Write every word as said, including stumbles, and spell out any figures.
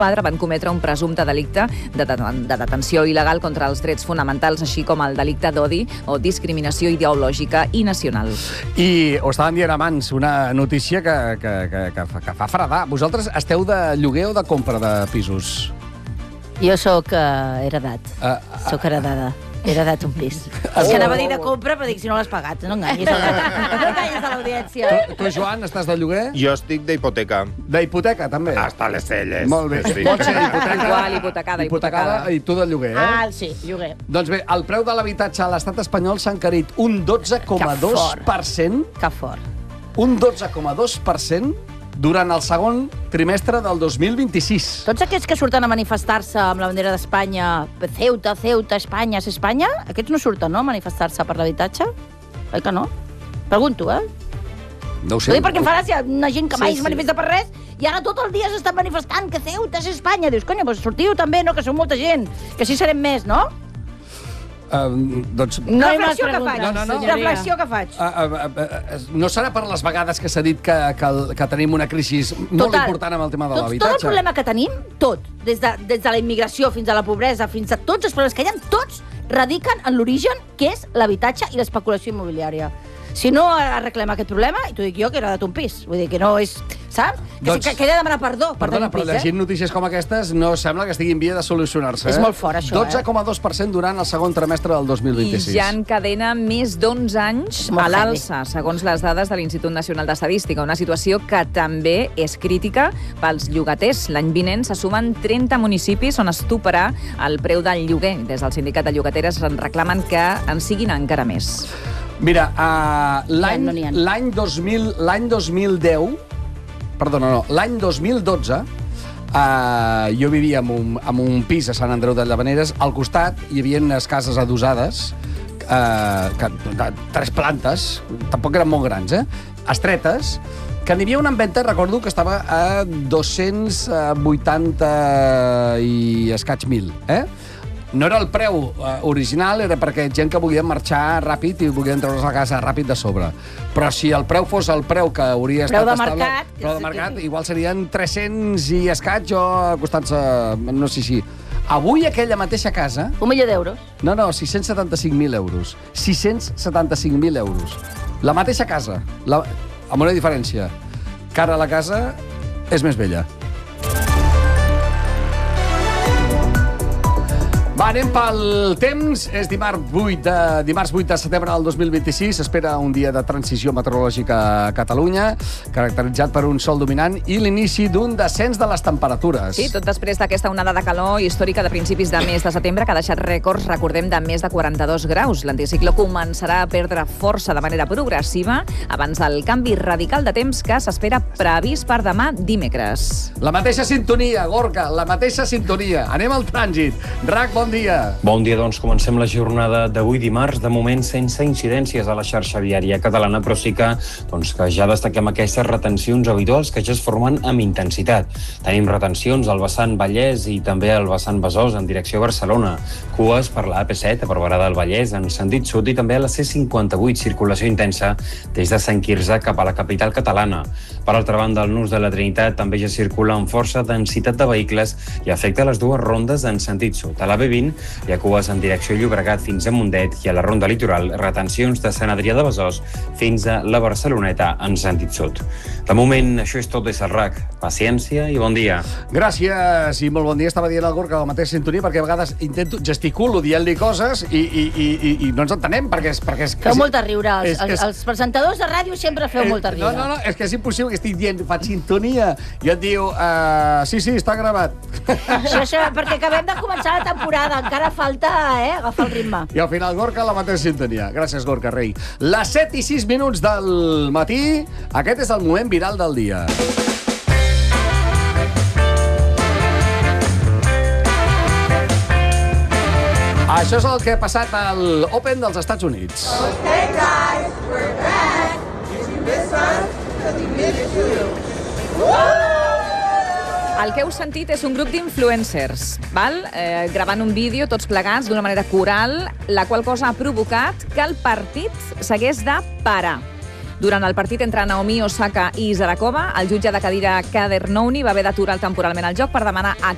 padre van cometre un presumpte delicte de, de, de detenció il·legal contra els drets fonamentals, així com el delicte d'odi o discriminació ideològica i nacional. I ho estàvem dient abans, una notícia que, que, que, que, fa, que fa fredar. Vosaltres esteu de lloguer o de compra de pisos? Jo sóc uh, heredat. Uh, uh, sóc heredada. He heredat un pis. Oh, que anava a dir de compra, però dic, si no l'has pagat, no enganyis. No enganyis a l'audiència. Tu, tu, Joan, estàs de lloguer? Jo estic d'hipoteca. D'hipoteca, també? Hasta les celles. Molt bé. Pot ser hipoteca. Igual, hipotecada, hipotecada. I tu de lloguer, eh? Ah, sí, lloguer. Doncs bé, el preu de l'habitatge a l'estat espanyol s'ha encarit un dotze coma dos per cent. Que fort. Un dotze coma dos per cent durant el segon trimestre del dos mil vint-i-sis. Tots aquests que surten a manifestar-se amb la bandera d'Espanya, Ceuta, Ceuta, Espanya, és Espanya, aquests no surten, no?, a manifestar-se per l'habitatge? Oi que no? Pregunto, eh? No ho sé. Ho dic perquè em fa gràcia una gent que mai Sí, es sí. manifesta per res i ara tot el dia s'està manifestant que Ceuta és Espanya. Dius, conya, doncs sortiu també, no?, que som molta gent, que així serem més, no? Uh, doncs... No Reflexió que faig. No, no, no. Reflexió que faig. Uh, uh, uh, uh, no serà per les vegades que s'ha dit que, que, el, que tenim una crisi molt Total. important amb el tema de Tot, l'habitatge? tot el problema que tenim, tot, des de, des de la immigració fins a la pobresa, fins a tots els problemes que hi ha, tots radiquen en l'origen, que és l'habitatge i l'especulació immobiliària. Si no arreglem aquest problema, i t'ho dic jo, que he heredat un pis. Vull dir que no és... Saps? Que, Doncs, que, que he de demanar perdó per Perdona, tenir un però pis, llegint eh? notícies com aquestes no sembla que estiguin en via de solucionar-se. És eh? molt fort, això, dotze coma dos per cent durant el segon trimestre del dos mil vint-i-sis. I ja encadena més d'onze anys Molt a l'alça, segons les dades de l'Institut Nacional d'Estadística. Una situació que també és crítica pels llogaters. L'any vinent se sumen trenta municipis on es toparà el preu del lloguer. Des del sindicat de llogateres en reclamen que en siguin encara més. Mira, uh, l'any No n'hi ha. l'any dos mil l'any dos mil deu, perdona, no, l'any dos mil dotze, uh, jo vivia en un, en un pis a Sant Andreu de Llavaneres. Al costat hi havia unes cases adossades, uh, que, de tres plantes, tampoc eren molt grans, eh? Estretes, que n'hi havia una en venda, recordo, que estava a dos-cents vuitanta i escaig mil, eh? No era el preu uh, original, era perquè gent que volia marxar ràpid i volien treure's la casa ràpid de sobre. Però si el preu fos el preu que hauria Preu estat de establert... mercat. Preu de mercat, igual serien tres-cents i escaig o costant-se... no sé si... Avui aquella mateixa casa... Un milió d'euros. No, no, sis-cents setanta-cinc mil euros. sis-cents setanta-cinc mil euros. La mateixa casa, la... amb una diferència. Que ara la casa és més vella. Va, anem pel temps. És dimarts vuit de, dimarts vuit de setembre del dos mil vint-i-sis. S'espera un dia de transició meteorològica a Catalunya, caracteritzat per un sol dominant i l'inici d'un descens de les temperatures. Sí, tot després d'aquesta onada de calor històrica de principis de mes de setembre que ha deixat rècords, recordem, de més de quaranta-dos graus. L'anticicló començarà a perdre força de manera progressiva abans del canvi radical de temps que s'espera previst per demà dimecres. La mateixa sintonia, Gorka, la mateixa sintonia. Anem al trànsit. Rac, bon dia. Bon dia, doncs comencem la jornada d'avui dimarts, de moment sense incidències a la xarxa viària catalana, però sí que, doncs, que ja destaquem aquestes retencions habituals que ja es formen amb intensitat. Tenim retencions al vessant Vallès i també al vessant Besòs en direcció a Barcelona, cues per la A P set a Barberà del Vallès en sentit sud i també a la C cinquanta-vuit, circulació intensa des de Sant Quirze cap a la capital catalana. Per altra banda, el nus de la Trinitat també ja circula amb força densitat de vehicles i afecta les dues rondes en sentit sud. A la B vint hi ha cues en direcció Llobregat fins a Mundet i a la ronda litoral retencions de Sant Adrià de Besòs fins a la Barceloneta en sentit sud. De moment, això és tot des del R A C. Paciència i bon dia. Gràcies i molt bon dia. Estava dient el Gorka la mateixa sintonia perquè a vegades intento gesticulo dient-li coses i, i, i, i, i no ens entenem perquè és... Perquè és Feu molta riure. Els, és, és, els, els presentadors de ràdio sempre feu és, molta riure. No, no, no, és que és impossible que estic dient, faig sintonia i et diu, uh, sí, sí, està gravat. Això, això, perquè acabem de començar la temporada, encara falta eh, agafar el ritme. I al final, Gorka, la mateixa sintonia. Gràcies, Gorka, rei. Les set i sis minuts del matí, aquest és el moment viral del dia. Això és el que ha passat al Open dels Estats Units. Okay, guys, we're back. Did you miss us? Because we missed you. El que heu sentit és un grup d'influencers, val? Eh, gravant un vídeo tots plegats d'una manera coral, la qual cosa ha provocat que el partit s'hagués de parar. Durant el partit entre Naomi Osaka i Zarakova, el jutge de cadira Kader Nouni va haver d'aturar temporalment el joc per demanar a